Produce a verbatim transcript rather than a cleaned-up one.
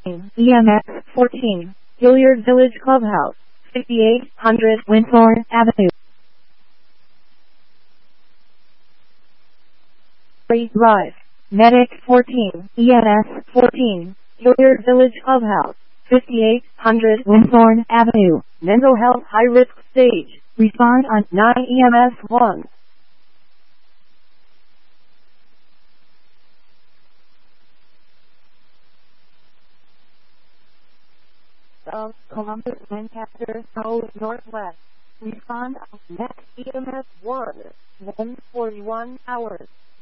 E M S fourteen, Hilliard Village Clubhouse, fifty-eight hundred Winthorne Avenue. Drive, Medic fourteen, E M S fourteen, Hilliard Village Clubhouse, fifty-eight hundred Winthorne Avenue, Mental Health High Risk Stage, respond on nine E M S one. South Columbus, Lancaster, South Northwest. Respond on next E M S one, one forty-one hours.